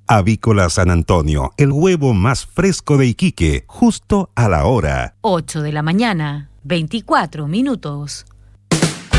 Avícola San Antonio, el huevo más fresco de Iquique, justo a la hora. 8 de la mañana, 24 minutos.